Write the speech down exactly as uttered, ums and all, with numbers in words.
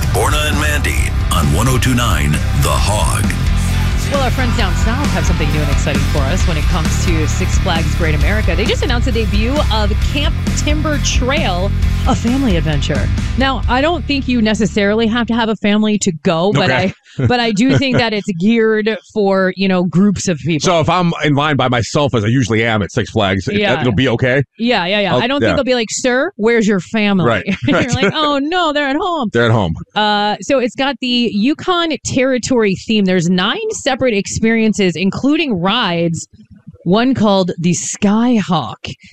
Borna and Mandy on one oh two point nine The Hog. Well, our friends down south have something new and exciting for us when it comes to Six Flags Great America. They just announced the debut of Camp Timber Trail, a family adventure. Now, I don't think you necessarily have to have a family to go, but Okay. I but I do think that it's geared for, you know, groups of people. So if I'm in line by myself, as I usually am at Six Flags, it- Yeah. it'll be okay? yeah, yeah, yeah. Oh, I don't yeah. think they'll be like, sir, where's your family? Right, And right. you're like, oh, no, they're at home. They're at home. Uh, so it's got the Yukon Territory theme. There's nine separate experiences, including rides. One called the Skyhawk.